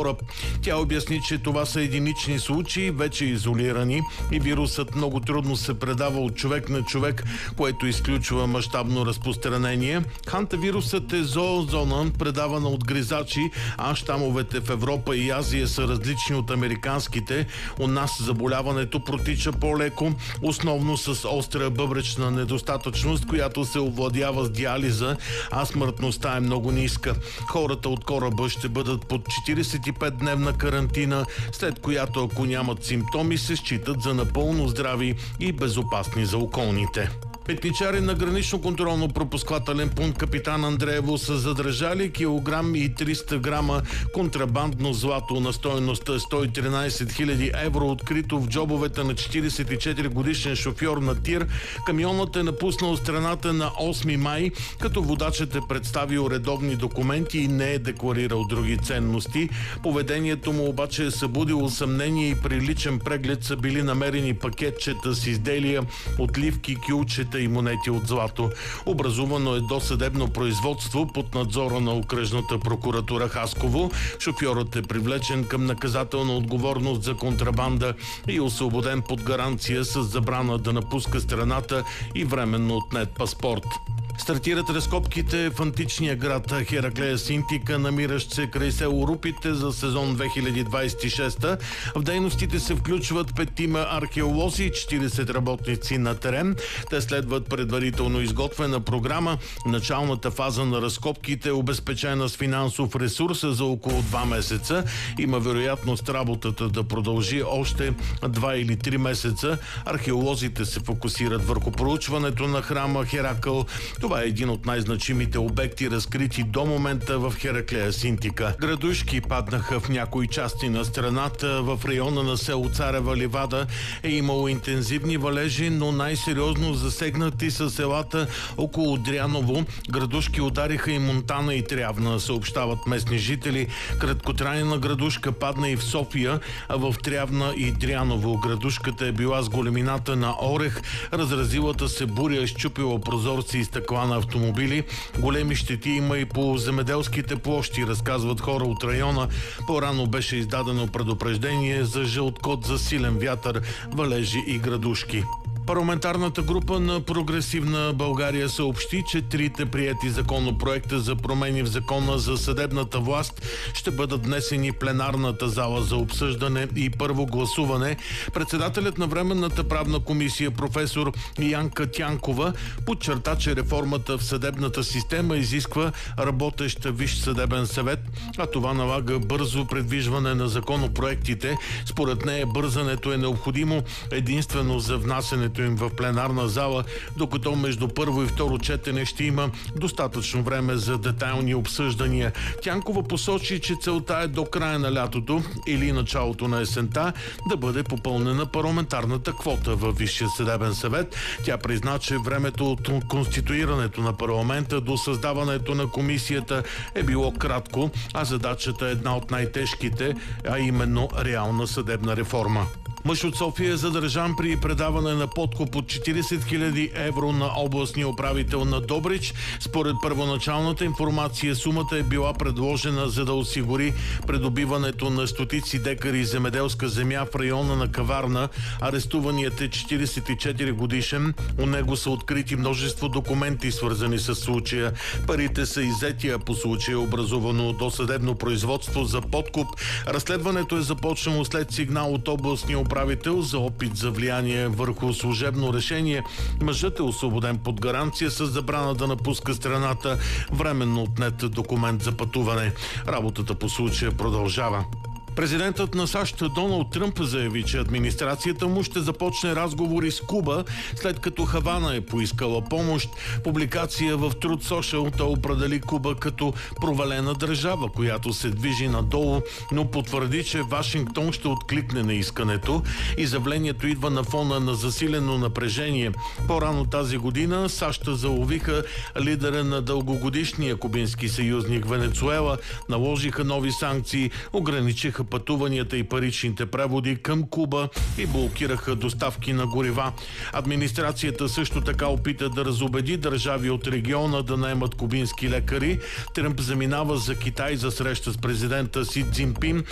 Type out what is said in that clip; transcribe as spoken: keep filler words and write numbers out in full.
кораб. Тя обясни, че това са единични случаи, вече изолирани и вирусът много трудно се предава от човек на човек, което изключва мащабно разпространение. Хантавирусът е зоозона, предавана от гризачи, а щамовете в Европа и Азия са различни от американските. У нас заболяването протича по-леко, основно с остра бъбречна недостатъчност, която се овладява с диализа, а смъртността е много ниска. Хората от кораба ще бъдат под четиридесет и пет дневна карантина, след която, ако нямат симптоми, се считат за напълно здрави и безопасни за околните. Петничари на гранично-контролно-пропускателен пункт Капитан Андреево са задържали килограм и триста грама контрабандно злато на стойността сто и тринадесет хиляди евро, открито в джобовете на четиридесет и четири годишен шофьор на тир. Камионът е напуснал страната на осми май, като водачът е представил редовни документи и не е декларирал други ценности. Поведението му обаче е събудило съмнение и при личен преглед са били намерени пакетчета с изделия, отливки, кюлчета и монети от злато. Образувано е досъдебно производство под надзора на окръжната прокуратура Хасково. Шофьорът е привлечен към наказателна отговорност за контрабанда и освободен под гаранция с забрана да напуска страната и временно отнет паспорт. Стартират разкопките в античния град Хераклея Синтика, намиращ се край село Рупите, за сезон две хиляди двадесет и шеста. В дейностите се включват петима археолози и четиридесет работници на терен. Те следват предварително изготвена програма. Началната фаза на разкопките е обезпечена с финансов ресурс за около два месеца. Има вероятност работата да продължи още два или три месеца. Археолозите се фокусират върху проучването на храма Херакъл. Това е един от най-значимите обекти, разкрити до момента в Хераклея Синтика. Градушки паднаха в някои части на страната. В района на село Царева ливада е имало интензивни валежи, но най-сериозно засегнати са селата около Дряново. Градушки удариха и Монтана и Трявна, съобщават местни жители. Краткотрайна градушка падна и в София, а в Трявна и Дряново. Градушката е била с големината на орех. Разразилата се буря е счупила прозорци и стъкла на автомобили. Големи щети има и по земеделските площи, разказват хора от района. По-рано беше издадено предупреждение за жълт код за силен вятър, валежи и градушки. Парламентарната група на Прогресивна България съобщи, че трите приети законопроекта за промени в закона за съдебната власт ще бъдат внесени в пленарната зала за обсъждане и първо гласуване. Председателят на Временната правна комисия професор Янка Тянкова подчерта, че реформата в съдебната система изисква работещ Висш съдебен съвет, а това налага бързо предвижване на законопроектите. Според нея бързането е необходимо единствено за внасянето им в пленарна зала, докато между първо и второ четене ще има достатъчно време за детайлни обсъждания. Тянкова посочи, че целта е до края на лятото или началото на есента да бъде попълнена парламентарната квота във Висшия съдебен съвет. Тя призна, че времето от конституирането на парламента до създаването на комисията е било кратко, а задачата е една от най-тежките, а именно реална съдебна реформа. Мъж от София е задържан при предаване на подкуп от четиридесет хиляди евро на областния управител на Добрич. Според първоначалната информация, сумата е била предложена, за да осигури придобиването на стотици декари земеделска земя в района на Каварна. Арестуваният е четиридесет и четири годишен. У него са открити множество документи, свързани с случая. Парите са иззети, а по случая е образувано досъдебно производство за подкуп. Разследването е започнало след сигнал от областния управител управител за опит за влияние върху служебно решение. Мъжът е освободен под гаранция с забрана да напуска страната, временно отнет документ за пътуване. Работата по случая продължава. Президентът на САЩ Доналд Тръмп заяви, че администрацията му ще започне разговори с Куба, след като Хавана е поискала помощ. Публикация в Truth Social той определи Куба като провалена държава, която се движи надолу, но потвърди, че Вашингтон ще откликне на искането. Изявлението идва на фона на засилено напрежение. По-рано тази година САЩ заловиха лидера на дългогодишния кубински съюзник Венецуела, наложиха нови санкции, ограничиха пътуванията и паричните преводи към Куба и блокираха доставки на горива. Администрацията също така опита да разубеди държави от региона да наемат кубински лекари. Тръмп заминава за Китай за среща с президента Си Цзинпин.